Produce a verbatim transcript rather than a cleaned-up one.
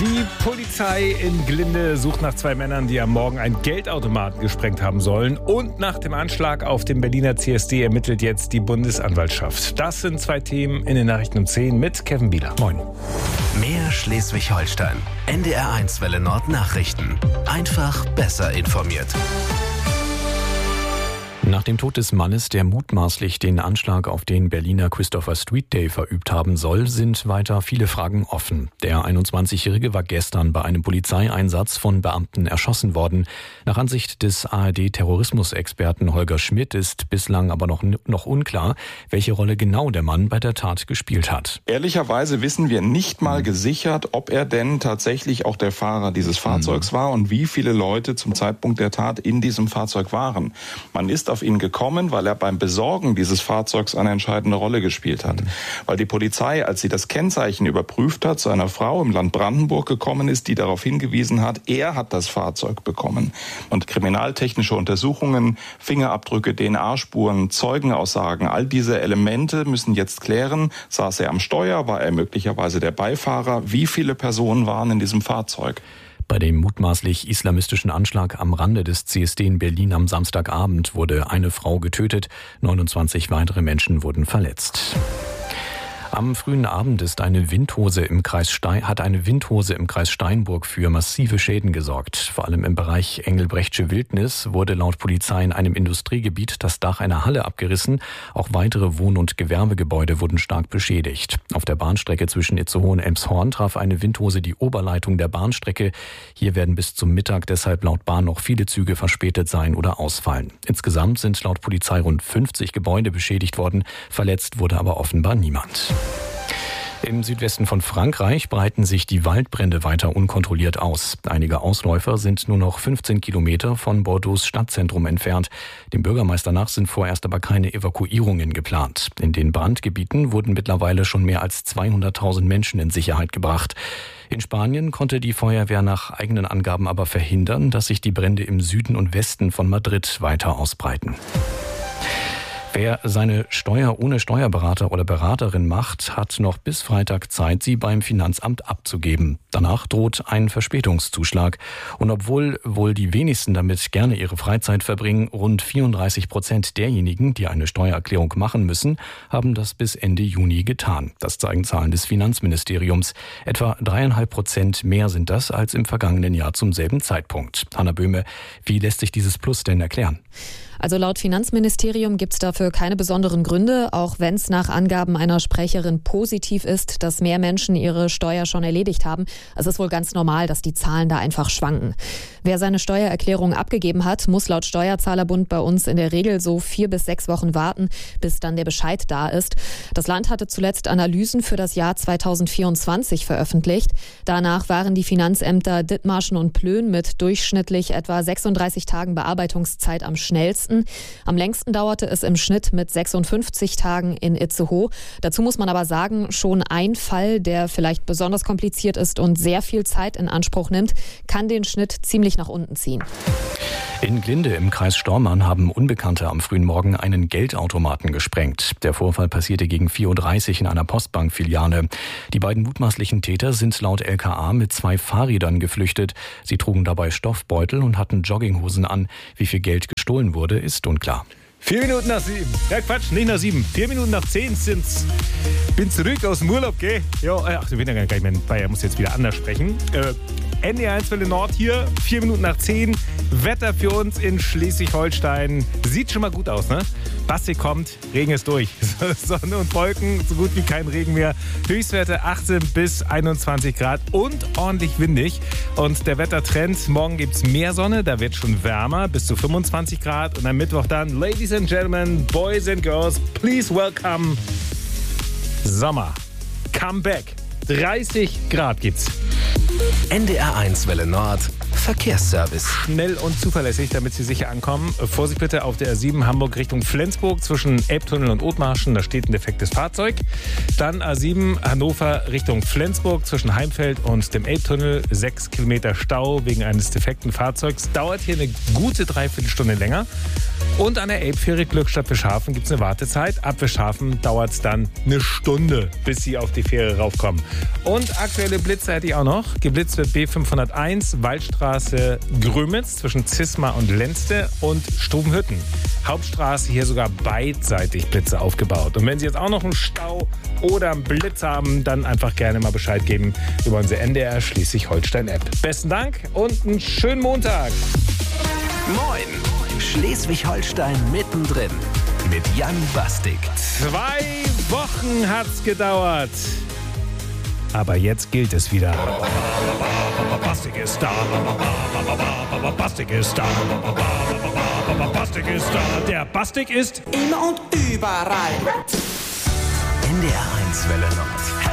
Die Polizei in Glinde sucht nach zwei Männern, die am Morgen einen Geldautomaten gesprengt haben sollen. Und nach dem Anschlag auf dem Berliner C S D ermittelt jetzt die Bundesanwaltschaft. Das sind zwei Themen in den Nachrichten um zehn mit Kevin Bieler. Moin. Mehr Schleswig-Holstein. N D R eins Welle Nord Nachrichten. Einfach besser informiert. Nach dem Tod des Mannes, der mutmaßlich den Anschlag auf den Berliner Christopher Street Day verübt haben soll, sind weiter viele Fragen offen. Der einundzwanzigjährige war gestern bei einem Polizeieinsatz von Beamten erschossen worden. Nach Ansicht des A R D-Terrorismusexperten Holger Schmidt ist bislang aber noch, noch unklar, welche Rolle genau der Mann bei der Tat gespielt hat. Ehrlicherweise wissen wir nicht mal gesichert, ob er denn tatsächlich auch der Fahrer dieses Fahrzeugs war und wie viele Leute zum Zeitpunkt der Tat in diesem Fahrzeug waren. Man ist auf ihn gekommen, weil er beim Besorgen dieses Fahrzeugs eine entscheidende Rolle gespielt hat. Weil die Polizei, als sie das Kennzeichen überprüft hat, zu einer Frau im Land Brandenburg gekommen ist, die darauf hingewiesen hat, er hat das Fahrzeug bekommen. Und kriminaltechnische Untersuchungen, Fingerabdrücke, D N A-Spuren, Zeugenaussagen, all diese Elemente müssen jetzt klären, saß er am Steuer, war er möglicherweise der Beifahrer, wie viele Personen waren in diesem Fahrzeug. Bei dem mutmaßlich islamistischen Anschlag am Rande des C S D in Berlin am Samstagabend wurde eine Frau getötet, neunundzwanzig weitere Menschen wurden verletzt. Am frühen Abend ist eine Windhose im Kreis Stein, hat eine Windhose im Kreis Steinburg für massive Schäden gesorgt. Vor allem im Bereich Engelbrechtsche Wildnis wurde laut Polizei in einem Industriegebiet das Dach einer Halle abgerissen. Auch weitere Wohn- und Gewerbegebäude wurden stark beschädigt. Auf der Bahnstrecke zwischen Itzehoe und Elmshorn traf eine Windhose die Oberleitung der Bahnstrecke. Hier werden bis zum Mittag deshalb laut Bahn noch viele Züge verspätet sein oder ausfallen. Insgesamt sind laut Polizei rund fünfzig Gebäude beschädigt worden. Verletzt wurde aber offenbar niemand. Im Südwesten von Frankreich breiten sich die Waldbrände weiter unkontrolliert aus. Einige Ausläufer sind nur noch fünfzehn Kilometer von Bordeaux Stadtzentrum entfernt. Dem Bürgermeister nach sind vorerst aber keine Evakuierungen geplant. In den Brandgebieten wurden mittlerweile schon mehr als zweihunderttausend Menschen in Sicherheit gebracht. In Spanien konnte die Feuerwehr nach eigenen Angaben aber verhindern, dass sich die Brände im Süden und Westen von Madrid weiter ausbreiten. Wer seine Steuer ohne Steuerberater oder Beraterin macht, hat noch bis Freitag Zeit, sie beim Finanzamt abzugeben. Danach droht ein Verspätungszuschlag. Und obwohl wohl die wenigsten damit gerne ihre Freizeit verbringen, rund vierunddreißig Prozent derjenigen, die eine Steuererklärung machen müssen, haben das bis Ende Juni getan. Das zeigen Zahlen des Finanzministeriums. Etwa dreieinhalb Prozent mehr sind das als im vergangenen Jahr zum selben Zeitpunkt. Hanna Böhme, wie lässt sich dieses Plus denn erklären? Also laut Finanzministerium gibt es dafür keine besonderen Gründe, auch wenn es nach Angaben einer Sprecherin positiv ist, dass mehr Menschen ihre Steuer schon erledigt haben. Es ist wohl ganz normal, dass die Zahlen da einfach schwanken. Wer seine Steuererklärung abgegeben hat, muss laut Steuerzahlerbund bei uns in der Regel so vier bis sechs Wochen warten, bis dann der Bescheid da ist. Das Land hatte zuletzt Analysen für das Jahr zweitausendvierundzwanzig veröffentlicht. Danach waren die Finanzämter Dithmarschen und Plön mit durchschnittlich etwa sechsunddreißig Tagen Bearbeitungszeit am schnellsten. Am längsten dauerte es im Schnitt mit sechsundfünfzig Tagen in Itzehoe. Dazu muss man aber sagen, schon ein Fall, der vielleicht besonders kompliziert ist und sehr viel Zeit in Anspruch nimmt, kann den Schnitt ziemlich nach unten ziehen. In Glinde im Kreis Stormarn haben Unbekannte am frühen Morgen einen Geldautomaten gesprengt. Der Vorfall passierte gegen vier Uhr dreißig in einer Postbankfiliale. Die beiden mutmaßlichen Täter sind laut L K A mit zwei Fahrrädern geflüchtet. Sie trugen dabei Stoffbeutel und hatten Jogginghosen an. Wie viel Geld gestohlen wurde, ist unklar. Vier Minuten nach sieben. Ja, Quatsch, nicht nach sieben. Vier Minuten nach zehn sind's. Bin zurück aus dem Urlaub, gell? Ja, ach, ich bin ja gar nicht mehr in Bayern, muss jetzt wieder anders sprechen. Äh, N D R eins Welle Nord hier, vier Minuten nach zehn. Wetter für uns in Schleswig-Holstein. Sieht schon mal gut aus, ne? Basti kommt, Regen ist durch. Sonne und Wolken, so gut wie kein Regen mehr. Höchstwerte achtzehn bis einundzwanzig Grad und ordentlich windig. Und der Wettertrend, morgen gibt's mehr Sonne, da wird schon wärmer, bis zu fünfundzwanzig Grad. Und am Mittwoch dann, Ladies and Gentlemen, Boys and Girls, please welcome Sommer. Come back. dreißig Grad gibt's. N D R eins Welle Nord Verkehrsservice. Schnell und zuverlässig, damit Sie sicher ankommen. Vorsicht bitte auf der R sieben Hamburg Richtung Flensburg zwischen Elbtunnel und Othmarschen. Da steht ein defektes Fahrzeug. Dann A sieben Hannover Richtung Flensburg zwischen Heimfeld und dem Elbtunnel. Sechs Kilometer Stau wegen eines defekten Fahrzeugs. Dauert hier eine gute Dreiviertelstunde länger. Und an der Elbfähre Glückstadt-Fischhafen gibt es eine Wartezeit. Ab Fischhafen dauert es dann eine Stunde, bis Sie auf die Fähre raufkommen. Und aktuelle Blitze hätte ich auch noch. Geblitzt wird B fünfhunderteins, Waldstraße Grömitz zwischen Zisma und Lenzte und Stubenhütten. Hauptstraße hier sogar beidseitig Blitze aufgebaut. Und wenn Sie jetzt auch noch einen Stau oder einen Blitz haben, dann einfach gerne mal Bescheid geben über unsere N D R Schleswig-Holstein-App. Besten Dank und einen schönen Montag. Moin! Schleswig-Holstein mittendrin mit Jan Bastik. Zwei Wochen hat's gedauert. Aber jetzt gilt es wieder. Bastik ist da. Bastik ist da. Bastik ist da. Der Bastik ist immer und überall. N D R eins Welle Nord.